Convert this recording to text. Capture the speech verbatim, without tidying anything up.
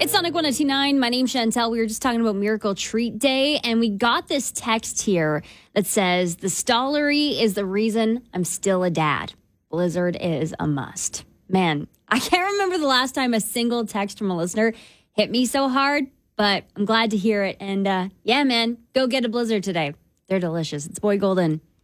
It's Sonic one oh two point nine. My name's Chantel. We were just talking about Miracle Treat Day, and we got this text here that says, the Stollery is the reason I'm still a dad. Blizzard is a must. Man, I can't remember the last time a single text from a listener hit me so hard, but I'm glad to hear it. And uh, yeah, man, go get a Blizzard today. They're delicious. It's Boy Golden.